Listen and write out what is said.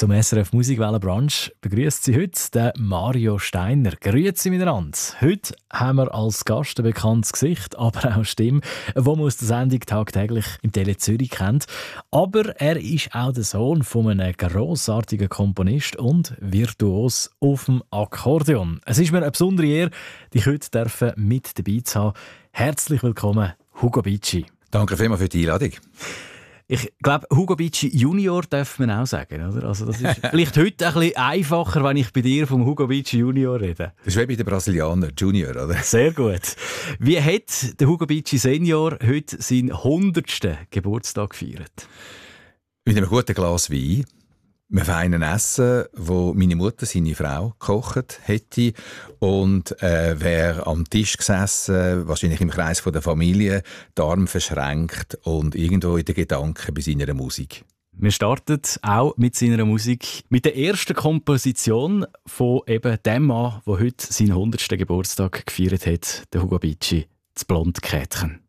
Zum SRF Musikwellenbrunch begrüßt Sie heute den Mario Steiner. Grüezi miteinander. Heute haben wir als Gast ein bekanntes Gesicht, aber auch eine Stimme, die man aus der Sendung tagtäglich im Tele Zürich kennt. Aber er ist auch der Sohn von einem grossartigen Komponist und Virtuos auf dem Akkordeon. Es ist mir eine besondere Ehre, dich heute mit dabei zu haben. Herzlich willkommen, Hugo Bicci. Danke vielmals für die Einladung. Ich glaube, Hugo Bicci Junior darf man auch sagen, oder? Also das ist vielleicht heute ein bisschen einfacher, wenn ich bei dir vom Hugo Bicci Junior rede. Das ist wie bei den Brasilianern, Junior, oder? Sehr gut. Wie hat der Hugo Bicci Senior heute seinen 100. Geburtstag gefeiert? Mit einem guten Glas Wein, einem feinen Essen, wo meine Mutter, seine Frau, gekocht hätte. Und wäre am Tisch gesessen, wahrscheinlich im Kreis von der Familie, die Arme verschränkt und irgendwo in den Gedanken bei seiner Musik. Wir starten auch mit seiner Musik, mit der ersten Komposition von eben dem Mann, der heute seinen 100. Geburtstag gefeiert hat, der Hugo Bicci, das Blondkätchen.